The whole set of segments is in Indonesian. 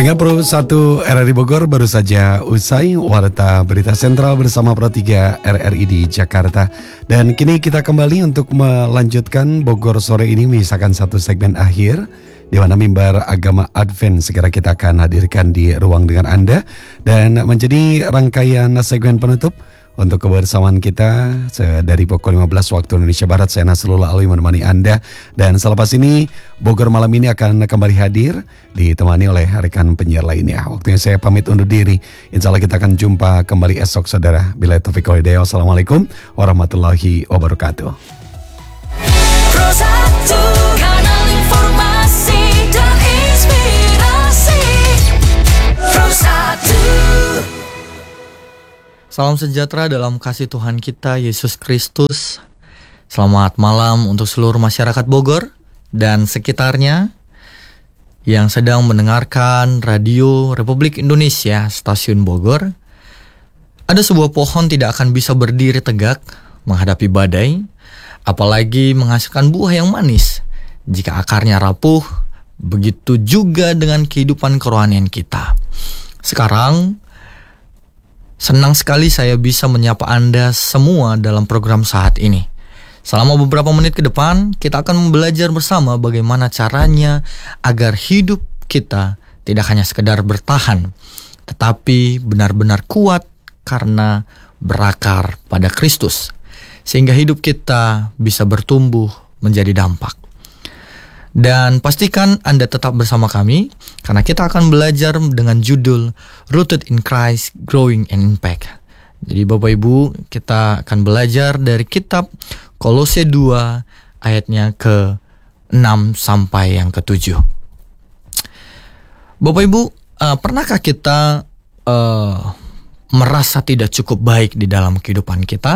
Pendengar Pro 1 RRI Bogor, baru saja usai Warta Berita Sentral bersama Pro 3 RRI di Jakarta. Dan kini kita kembali untuk melanjutkan Bogor sore ini, misalkan satu segmen akhir di mana mimbar agama Advent segera kita akan hadirkan di ruang dengan Anda. Dan menjadi rangkaian segmen penutup untuk kebersamaan kita dari pukul 15 waktu Indonesia Barat, saya Nasrul Alwi menemani Anda. Dan selepas ini Bogor malam ini akan kembali hadir ditemani oleh rekan penyiar lainnya. Waktunya saya pamit undur diri. Insya Allah kita akan jumpa kembali esok saudara. Bila taufiq wal hidayah. Wassalamualaikum warahmatullahi wabarakatuh. Pro 1, kanal informasi dan inspirasi. Pro 1. Salam sejahtera dalam kasih Tuhan kita Yesus Kristus. Selamat malam untuk seluruh masyarakat Bogor dan sekitarnya yang sedang mendengarkan Radio Republik Indonesia Stasiun Bogor. Ada sebuah pohon tidak akan bisa berdiri tegak menghadapi badai, apalagi menghasilkan buah yang manis jika akarnya rapuh. Begitu juga dengan kehidupan kerohanian kita. Sekarang senang sekali saya bisa menyapa Anda semua dalam program saat ini. Selama beberapa menit ke depan, kita akan belajar bersama bagaimana caranya agar hidup kita tidak hanya sekedar bertahan, tetapi benar-benar kuat karena berakar pada Kristus. Sehingga hidup kita bisa bertumbuh menjadi dampak. Dan pastikan Anda tetap bersama kami, karena kita akan belajar dengan judul Rooted in Christ, Growing in Impact. Jadi Bapak Ibu, kita akan belajar dari kitab Kolose 2 ayatnya ke-6 sampai yang ke-7. Bapak Ibu, pernahkah kita merasa tidak cukup baik di dalam kehidupan kita?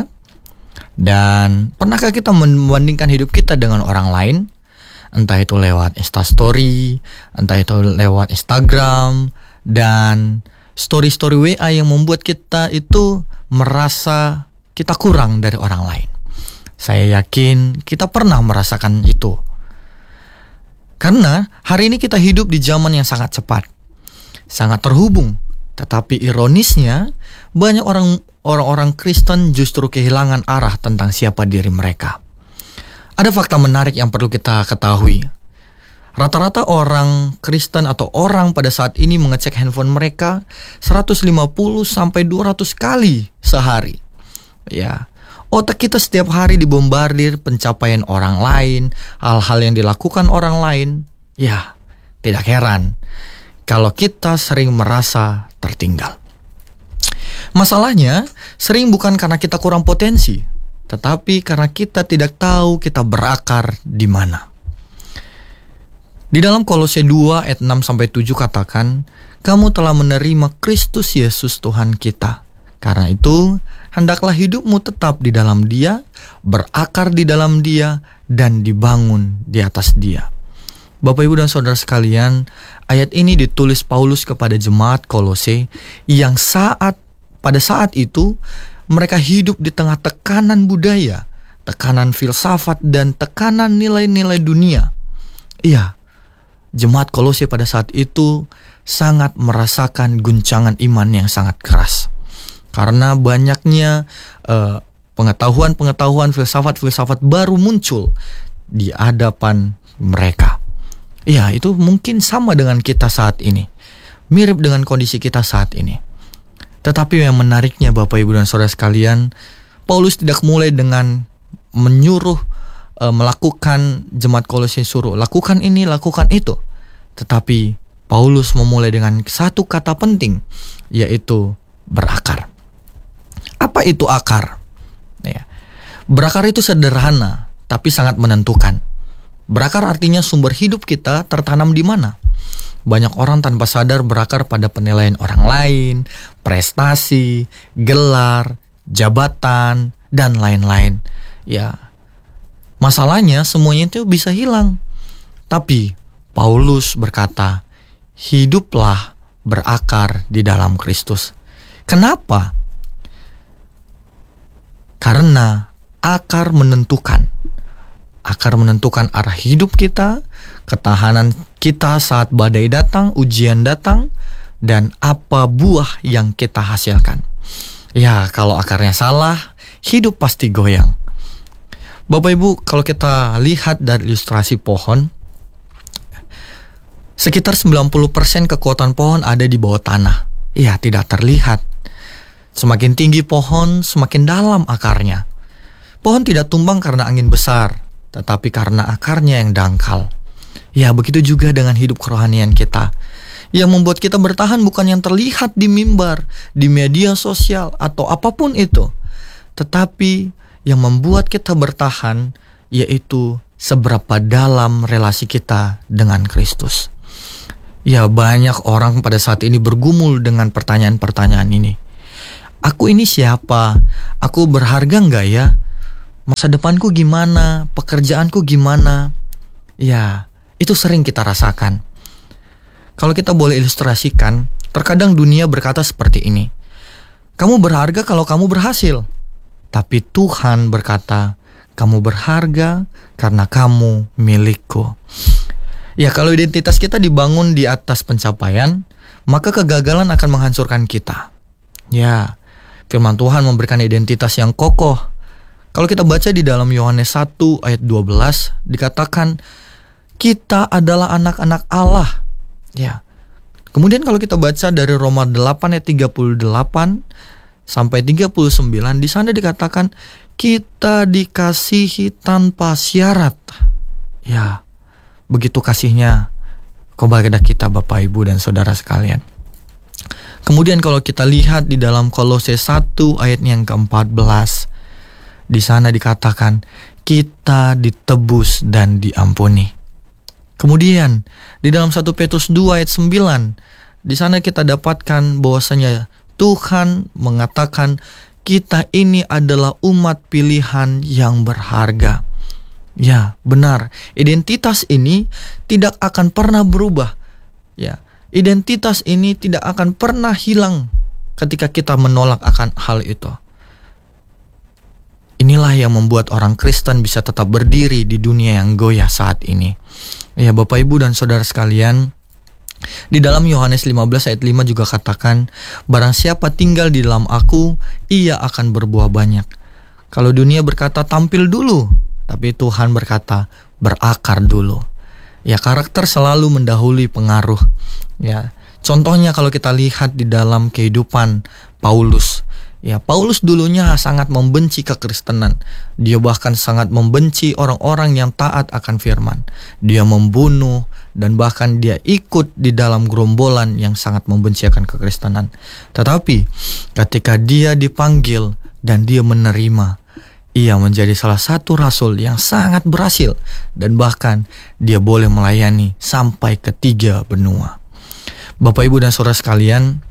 Dan pernahkah kita membandingkan hidup kita dengan orang lain? Entah itu lewat Instastory, entah itu lewat Instagram, dan story-story WA yang membuat kita itu merasa kita kurang dari orang lain. Saya yakin kita pernah merasakan itu. Karena hari ini kita hidup di zaman yang sangat cepat, sangat terhubung. Tetapi ironisnya, banyak orang-orang Kristen justru kehilangan arah tentang siapa diri mereka. Ada fakta menarik yang perlu kita ketahui. Rata-rata orang Kristen atau orang pada saat ini mengecek handphone mereka 150 sampai 200 kali sehari. Ya, otak kita setiap hari dibombardir pencapaian orang lain, hal-hal yang dilakukan orang lain. Ya, tidak heran kalau kita sering merasa tertinggal. Masalahnya, sering bukan karena kita kurang potensi, tetapi karena kita tidak tahu kita berakar di mana. Di dalam Kolose 2 ayat 6-7 katakan, kamu telah menerima Kristus Yesus Tuhan kita. Karena itu, hendaklah hidupmu tetap di dalam Dia, berakar di dalam Dia, dan dibangun di atas Dia. Bapak, Ibu, dan Saudara sekalian, ayat ini ditulis Paulus kepada jemaat Kolose yang pada saat itu mereka hidup di tengah tekanan budaya, tekanan filsafat, dan tekanan nilai-nilai dunia. Iya, jemaat Kolose pada saat itu sangat merasakan guncangan iman yang sangat keras. Karena banyaknya pengetahuan-pengetahuan, filsafat-filsafat baru muncul di hadapan mereka. Iya, itu mungkin sama dengan kita saat ini. Mirip dengan kondisi kita saat ini. Tetapi yang menariknya Bapak, Ibu, dan Saudara sekalian, Paulus tidak mulai dengan menyuruh melakukan, jemaat Kolose suruh lakukan ini, lakukan itu. Tetapi Paulus memulai dengan satu kata penting, yaitu berakar. Apa itu akar? Ya. Berakar itu sederhana, tapi sangat menentukan. Berakar artinya sumber hidup kita tertanam di mana? Banyak orang tanpa sadar berakar pada penilaian orang lain, prestasi, gelar, jabatan, dan lain-lain. Ya, masalahnya semuanya itu bisa hilang. Tapi Paulus berkata, hiduplah berakar di dalam Kristus. Kenapa? Karena akar menentukan arah hidup kita, ketahanan kita saat badai datang, ujian datang, dan apa buah yang kita hasilkan. Ya, kalau akarnya salah, hidup pasti goyang. Bapak Ibu, kalau kita lihat dari ilustrasi pohon, sekitar 90% kekuatan pohon ada di bawah tanah. Ya, tidak terlihat. Semakin tinggi pohon, semakin dalam akarnya. Pohon tidak tumbang karena angin besar, tetapi karena akarnya yang dangkal. Ya, begitu juga dengan hidup kerohanian kita. Yang membuat kita bertahan bukan yang terlihat di mimbar, di media sosial, atau apapun itu. Tetapi yang membuat kita bertahan, yaitu seberapa dalam relasi kita dengan Kristus. Ya, banyak orang pada saat ini bergumul dengan pertanyaan-pertanyaan ini. Aku ini siapa? Aku berharga enggak ya? Masa depanku gimana? Pekerjaanku gimana? Ya, itu sering kita rasakan. Kalau kita boleh ilustrasikan, terkadang dunia berkata seperti ini. Kamu berharga kalau kamu berhasil. Tapi Tuhan berkata, kamu berharga karena kamu milikku. Ya, kalau identitas kita dibangun di atas pencapaian, maka kegagalan akan menghancurkan kita. Ya, firman Tuhan memberikan identitas yang kokoh. Kalau kita baca di dalam Yohanes 1 ayat 12, dikatakan kita adalah anak-anak Allah. Ya. Kemudian kalau kita baca dari Roma 8 ayat 38 sampai 39, di sana dikatakan kita dikasihi tanpa syarat. Ya, begitu kasihnya kepada kita Bapak Ibu dan Saudara sekalian. Kemudian kalau kita lihat di dalam Kolose 1 ayat yang ke-14, di sana dikatakan kita ditebus dan diampuni. Kemudian di dalam 1 Petrus 2 ayat 9, di sana kita dapatkan bahwasanya Tuhan mengatakan kita ini adalah umat pilihan yang berharga. Ya, benar. Identitas ini tidak akan pernah berubah. Ya, identitas ini tidak akan pernah hilang ketika kita menolak akan hal itu. Inilah yang membuat orang Kristen bisa tetap berdiri di dunia yang goyah saat ini. Ya, Bapak Ibu dan Saudara sekalian, di dalam Yohanes 15 ayat 5 juga katakan, barang siapa tinggal di dalam aku, ia akan berbuah banyak. Kalau dunia berkata tampil dulu, tapi Tuhan berkata berakar dulu. Ya, karakter selalu mendahului pengaruh. Ya, contohnya kalau kita lihat di dalam kehidupan Paulus. Ya, Paulus dulunya sangat membenci kekristenan. Dia bahkan sangat membenci orang-orang yang taat akan firman. Dia membunuh dan bahkan dia ikut di dalam gerombolan yang sangat membenci akan kekristenan. Tetapi ketika dia dipanggil dan dia menerima, ia menjadi salah satu rasul yang sangat berhasil dan bahkan dia boleh melayani sampai ke 3 benua. Bapak Ibu dan Saudara sekalian,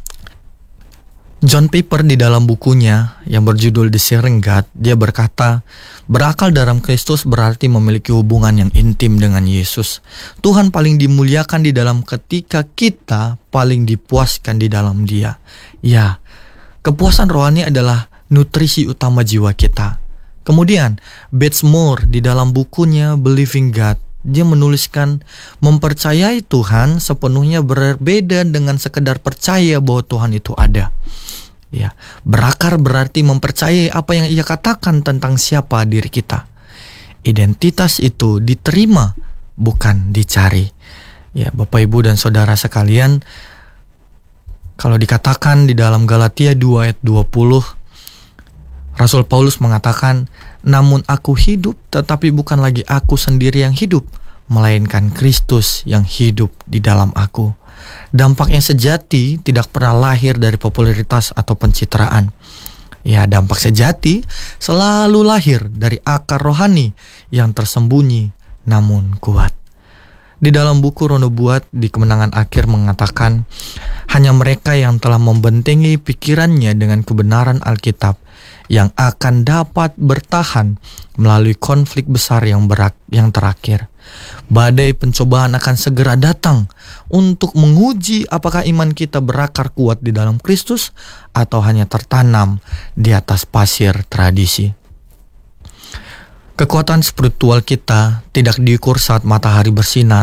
John Piper di dalam bukunya yang berjudul The Sharing God, dia berkata, berakal dalam Kristus berarti memiliki hubungan yang intim dengan Yesus. Tuhan paling dimuliakan di dalam ketika kita paling dipuaskan di dalam Dia. Ya, kepuasan rohani adalah nutrisi utama jiwa kita. Kemudian, Batesmore di dalam bukunya Believing God, dia menuliskan, mempercayai Tuhan sepenuhnya berbeda dengan sekedar percaya bahwa Tuhan itu ada. Ya, berakar berarti mempercayai apa yang ia katakan tentang siapa diri kita. Identitas itu diterima, bukan dicari. Ya, Bapak Ibu dan Saudara sekalian, kalau dikatakan di dalam Galatia 2 ayat 20, Rasul Paulus mengatakan, namun aku hidup, tetapi bukan lagi aku sendiri yang hidup, melainkan Kristus yang hidup di dalam aku. Dampak yang sejati tidak pernah lahir dari popularitas atau pencitraan. Ya, dampak sejati selalu lahir dari akar rohani yang tersembunyi namun kuat. Di dalam buku Ronubuat di Kemenangan Akhir mengatakan, hanya mereka yang telah membentengi pikirannya dengan kebenaran Alkitab yang akan dapat bertahan melalui konflik besar yang terakhir. Badai pencobaan akan segera datang untuk menguji apakah iman kita berakar kuat di dalam Kristus atau hanya tertanam di atas pasir tradisi. Kekuatan spiritual kita tidak diukur saat matahari bersinar,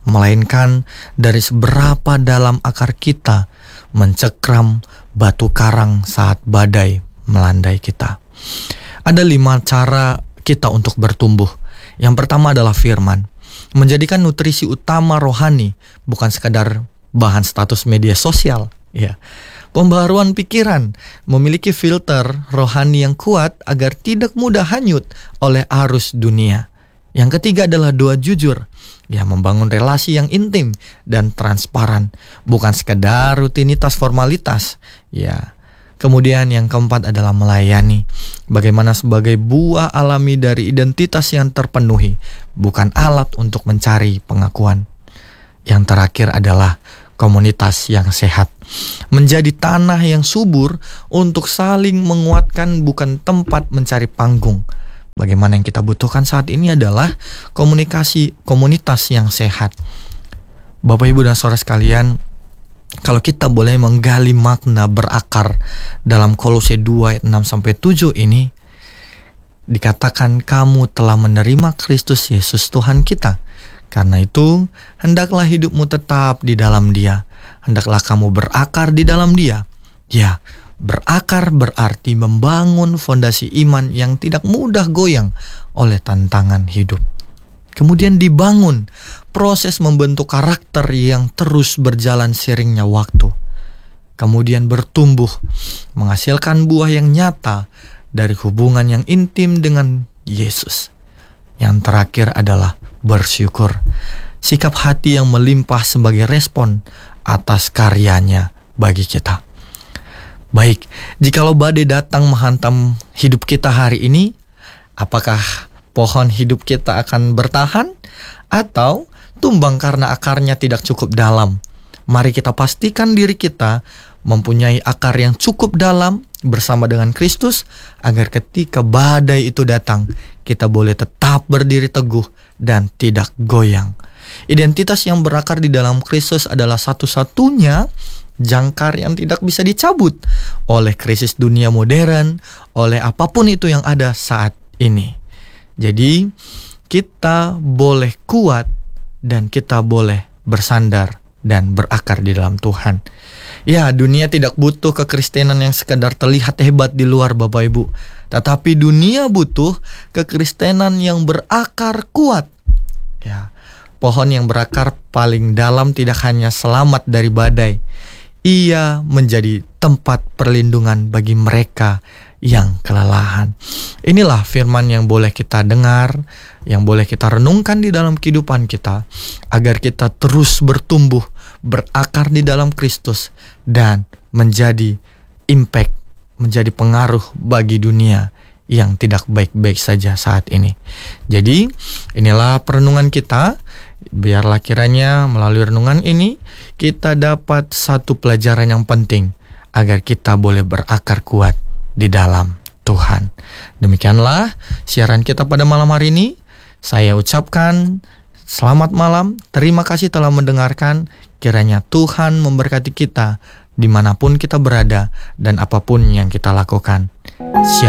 melainkan dari seberapa dalam akar kita mencekram batu karang saat badai melandai kita. Ada 5 cara kita untuk bertumbuh. Yang pertama adalah firman. Menjadikan nutrisi utama rohani, bukan sekadar bahan status media sosial. Ya. Pembaharuan pikiran, memiliki filter rohani yang kuat agar tidak mudah hanyut oleh arus dunia. Yang ketiga adalah doa jujur, ya, membangun relasi yang intim dan transparan, bukan sekedar rutinitas formalitas. Ya. Kemudian yang keempat adalah melayani, bagaimana sebagai buah alami dari identitas yang terpenuhi, bukan alat untuk mencari pengakuan. Yang terakhir adalah komunitas yang sehat, menjadi tanah yang subur untuk saling menguatkan, bukan tempat mencari panggung. Bagaimana yang kita butuhkan saat ini adalah komunitas yang sehat. Bapak, Ibu, dan saudara sekalian, kalau kita boleh menggali makna berakar dalam Kolose 2 ayat 6-7 ini, dikatakan kamu telah menerima Kristus Yesus Tuhan kita. Karena itu, hendaklah hidupmu tetap di dalam Dia. Hendaklah kamu berakar di dalam Dia. Ya, berakar berarti membangun fondasi iman yang tidak mudah goyang oleh tantangan hidup. Kemudian dibangun proses membentuk karakter yang terus berjalan seiringnya waktu. Kemudian bertumbuh, menghasilkan buah yang nyata dari hubungan yang intim dengan Yesus. Yang terakhir adalah bersyukur, sikap hati yang melimpah sebagai respon atas karyanya bagi kita. Baik, jikalau badai datang menghantam hidup kita hari ini, apakah pohon hidup kita akan bertahan atau tumbang karena akarnya tidak cukup dalam? Mari kita pastikan diri kita mempunyai akar yang cukup dalam bersama dengan Kristus, agar ketika badai itu datang, kita boleh tetap berdiri teguh dan tidak goyang. Identitas yang berakar di dalam Kristus adalah satu-satunya jangkar yang tidak bisa dicabut oleh krisis dunia modern, oleh apapun itu yang ada saat ini. Jadi, kita boleh kuat dan kita boleh bersandar dan berakar di dalam Tuhan. Ya, dunia tidak butuh kekristenan yang sekedar terlihat hebat di luar, Bapak Ibu. Tetapi dunia butuh kekristenan yang berakar kuat. Ya, pohon yang berakar paling dalam tidak hanya selamat dari badai, ia menjadi tempat perlindungan bagi mereka yang kelelahan. Inilah firman yang boleh kita dengar, yang boleh kita renungkan di dalam kehidupan kita, agar kita terus bertumbuh, berakar di dalam Kristus, dan menjadi impact, menjadi pengaruh bagi dunia yang tidak baik-baik saja saat ini. Jadi, inilah perenungan kita. Biarlah kiranya melalui renungan ini kita dapat satu pelajaran yang penting, agar kita boleh berakar kuat di dalam Tuhan. Demikianlah siaran kita pada malam hari ini. Saya ucapkan selamat malam, terima kasih telah mendengarkan. Kiranya Tuhan memberkati kita dimanapun kita berada dan apapun yang kita lakukan.